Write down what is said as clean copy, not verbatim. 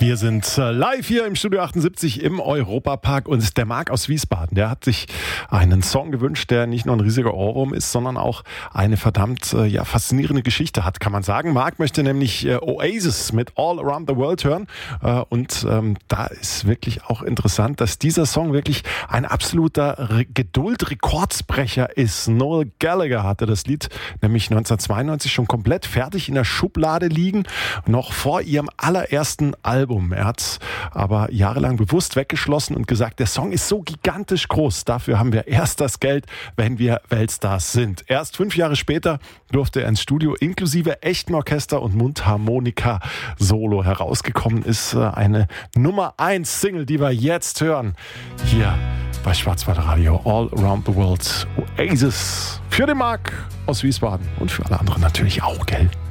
Wir sind live hier im Studio 78 im Europapark und der Marc aus Wiesbaden, der hat sich einen Song gewünscht, der nicht nur ein riesiger Ohrwurm ist, sondern auch eine verdammt faszinierende Geschichte hat, kann man sagen. Marc möchte nämlich Oasis mit All Around the World hören und da ist wirklich auch interessant, dass dieser Song wirklich ein absoluter Geduld-Rekordsbrecher ist. Noel Gallagher hatte das Lied nämlich 1992 schon komplett fertig in der Schublade liegen, noch vor ihrem allerersten Album. Er hat es aber jahrelang bewusst weggeschlossen und gesagt, der Song ist so gigantisch groß, dafür haben wir erst das Geld, wenn wir Weltstars sind. Erst 5 Jahre später durfte er ins Studio inklusive echten Orchester und Mundharmonika-Solo. Herausgekommen ist eine Nummer 1 Single, die wir jetzt hören. Hier bei Schwarzwälder Radio, All Around the World, Oasis. Für den Marc aus Wiesbaden und für alle anderen natürlich auch, gell?